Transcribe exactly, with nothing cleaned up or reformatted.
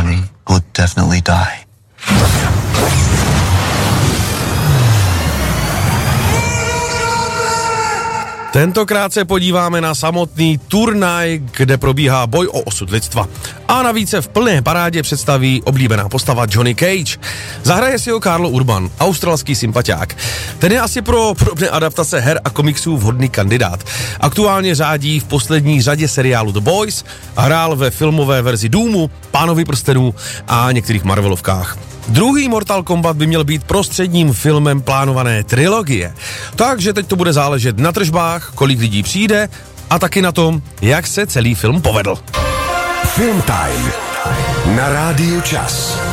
Johnny would definitely die. Tentokrát se podíváme na samotný turnaj, kde probíhá boj o osud lidstva. A navíc se v plné parádě představí oblíbená postava Johnny Cage. Zahraje si ho Karl Urban, australský sympatiák. Ten je asi pro podobné adaptace her a komiksů vhodný kandidát. Aktuálně řádí v poslední řadě seriálu The Boys a hrál ve filmové verzi Doomu, Pánovi prstenů a některých Marvelovkách. Druhý Mortal Kombat by měl být prostředním filmem plánované trilogie. Takže teď to bude záležet na tržbách, kolik lidí přijde a taky na tom, jak se celý film povedl. Film Time na Rádiu Čas.